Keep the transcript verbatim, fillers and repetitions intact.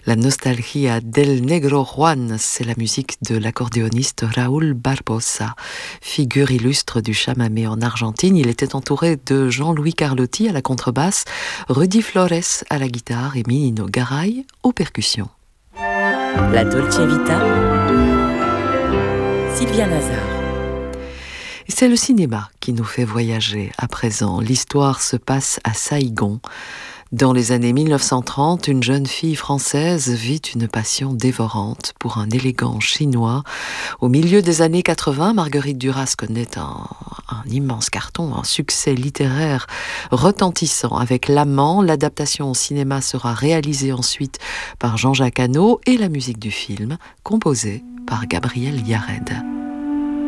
La Nostalgia del Negro Juan, c'est la musique de l'accordéoniste Raúl Barbosa, figure illustre du chamamé en Argentine. Il était entouré de Jean-Louis Carlotti à la contrebasse, Rudy Flores à la guitare et Minino Garay aux percussions. La Dolce Vita, Sylvia Nazar. Et c'est le cinéma qui nous fait voyager à présent. L'histoire se passe à Saïgon. Dans les années mille neuf cent trente, une jeune fille française vit une passion dévorante pour un élégant chinois. Au milieu des années quatre-vingts, Marguerite Duras connaît un, un immense carton, un succès littéraire retentissant avec L'Amant. L'adaptation au cinéma sera réalisée ensuite par Jean-Jacques Hano et la musique du film composée par Gabriel Yared.